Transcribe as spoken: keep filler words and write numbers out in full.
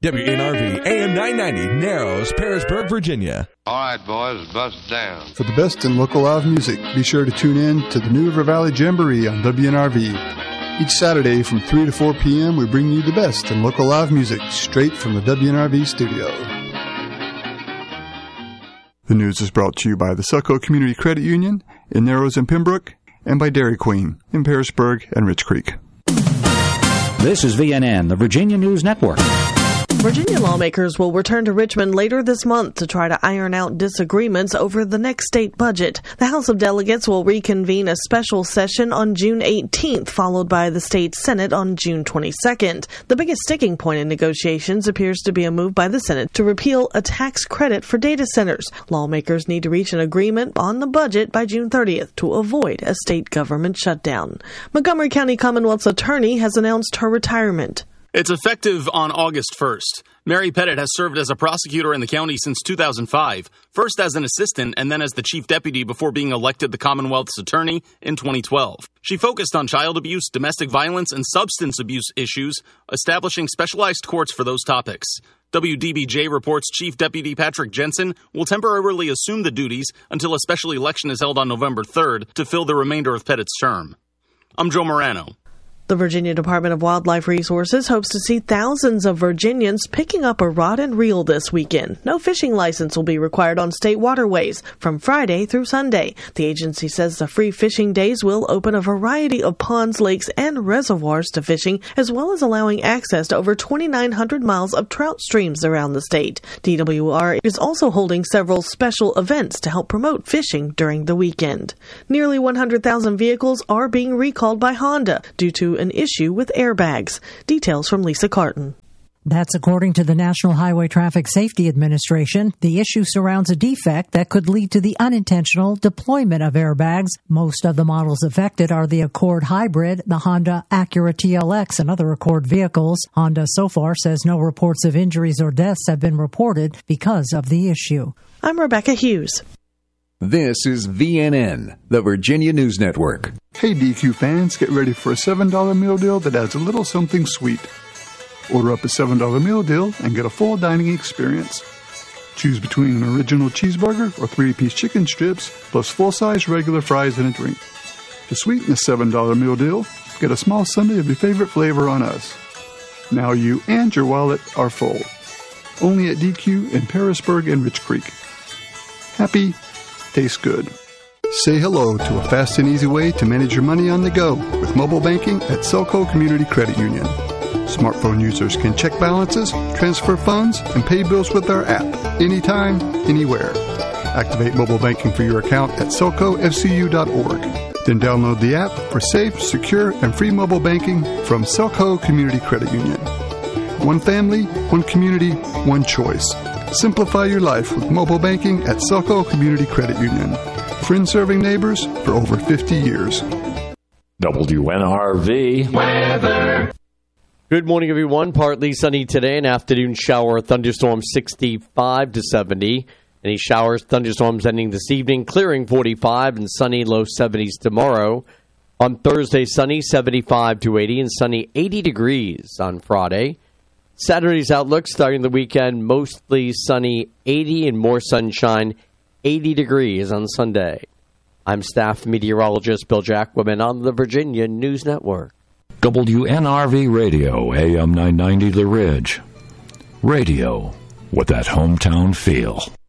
W N R V, A M nine ninety, Narrows, Parisburg, Virginia. All right, boys, bust down. For the best in local live music, be sure to tune in to the New River Valley Jamboree on W N R V. Each Saturday from three to four p.m., we bring you the best in local live music straight from the W N R V studio. The news is brought to you by the Selco Community Credit Union in Narrows and Pembroke, and by Dairy Queen in Parisburg and Rich Creek. This is V N N, the Virginia News Network. Virginia lawmakers will return to Richmond later this month to try to iron out disagreements over the next state budget. The House of Delegates will reconvene a special session on June eighteenth, followed by the state Senate on June twenty-second. The biggest sticking point in negotiations appears to be a move by the Senate to repeal a tax credit for data centers. Lawmakers need to reach an agreement on the budget by June thirtieth to avoid a state government shutdown. Montgomery County Commonwealth's attorney has announced her retirement. It's effective on August first. Mary Pettit has served as a prosecutor in the county since two thousand five, first as an assistant and then as the chief deputy before being elected the Commonwealth's attorney in twenty twelve. She focused on child abuse, domestic violence, and substance abuse issues, establishing specialized courts for those topics. W D B J reports Chief Deputy Patrick Jensen will temporarily assume the duties until a special election is held on November third to fill the remainder of Pettit's term. I'm Joe Morano. The Virginia Department of Wildlife Resources hopes to see thousands of Virginians picking up a rod and reel this weekend. No fishing license will be required on state waterways from Friday through Sunday. The agency says the free fishing days will open a variety of ponds, lakes, and reservoirs to fishing, as well as allowing access to over twenty-nine hundred miles of trout streams around the state. D W R is also holding several special events to help promote fishing during the weekend. Nearly one hundred thousand vehicles are being recalled by Honda due to an issue with airbags. Details from Lisa Carton. That's according to the National Highway Traffic Safety Administration. The issue surrounds a defect that could lead to the unintentional deployment of airbags. Most of the models affected are the Accord Hybrid, the Honda Acura T L X, and other Accord vehicles. Honda so far says no reports of injuries or deaths have been reported because of the issue. I'm Rebecca Hughes. This is V N N, the Virginia News Network. Hey D Q fans, get ready for a seven dollar meal deal that adds a little something sweet. Order up a seven dollar meal deal and get a full dining experience. Choose between an original cheeseburger or three-piece chicken strips, plus full-size regular fries and a drink. To sweeten the seven dollar meal deal, get a small sundae of your favorite flavor on us. Now you and your wallet are full. Only at D Q in Parisburg and Rich Creek. Happy, tastes good. Say hello to a fast and easy way to manage your money on the go with mobile banking at Selco Community Credit Union. Smartphone users can check balances, transfer funds, and pay bills with our app anytime, anywhere. Activate mobile banking for your account at selco f c u dot org. Then download the app for safe, secure, and free mobile banking from Selco Community Credit Union. One family, one community, one choice. Simplify your life with mobile banking at Selco Community Credit Union. Friends serving neighbors for over fifty years. W N R V weather. Good morning, everyone. Partly sunny today. An afternoon shower, thunderstorm sixty-five to seventy. Any showers, thunderstorms ending this evening, clearing forty-five and sunny, low seventies tomorrow. On Thursday, sunny, seventy-five to eighty, and sunny, eighty degrees on Friday. Saturday's outlook, starting the weekend, mostly sunny, eighty, and more sunshine, eighty degrees on Sunday. I'm staff meteorologist Bill Jacquemin on the Virginia News Network. W N R V Radio, A M nine ninety The Ridge. Radio with that hometown feel.